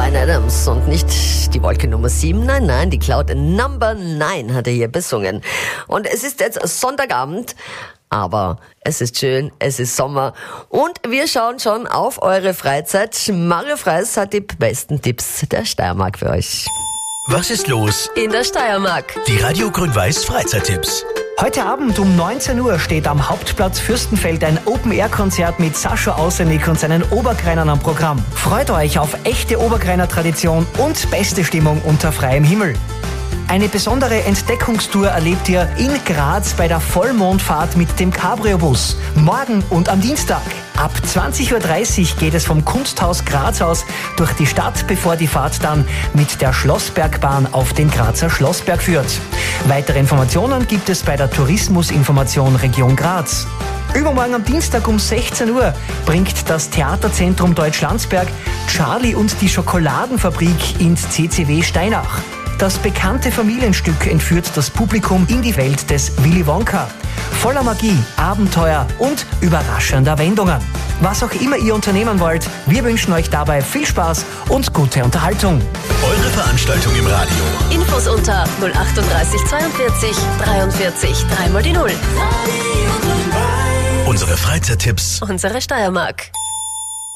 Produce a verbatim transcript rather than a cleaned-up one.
Bryan Adams und nicht die Wolke Nummer sieben, nein, nein, die Cloud Number neun hat er hier besungen. Und es ist jetzt Sonntagabend, aber es ist schön, es ist Sommer und wir schauen schon auf eure Freizeit. Mario Freis hat die besten Tipps der Steiermark für euch. Was ist los In der Steiermark. Die Radio Grün-Weiß Freizeittipps. Heute Abend um neunzehn Uhr steht am Hauptplatz Fürstenfeld ein Open-Air-Konzert mit Sascha Ausenik und seinen Oberkreinern am Programm. Freut euch auf echte Oberkreiner-Tradition und beste Stimmung unter freiem Himmel. Eine besondere Entdeckungstour erlebt ihr in Graz bei der Vollmondfahrt mit dem Cabrio-Bus. Morgen und am Dienstag. Ab zwanzig Uhr dreißig geht es vom Kunsthaus Graz aus durch die Stadt, bevor die Fahrt dann mit der Schlossbergbahn auf den Grazer Schlossberg führt. Weitere Informationen gibt es bei der Tourismusinformation Region Graz. Übermorgen am Dienstag um sechzehn Uhr bringt das Theaterzentrum Deutschlandsberg Charlie und die Schokoladenfabrik ins C C W Steinach. Das bekannte Familienstück entführt das Publikum in die Welt des Willy Wonka. Voller Magie, Abenteuer und überraschender Wendungen. Was auch immer ihr unternehmen wollt, wir wünschen euch dabei viel Spaß und gute Unterhaltung. Eure Veranstaltung im Radio. Infos unter null achtunddreißig zweiundvierzig dreiundvierzig dreimal die Null. Unsere Freizeittipps. Unsere Steiermark.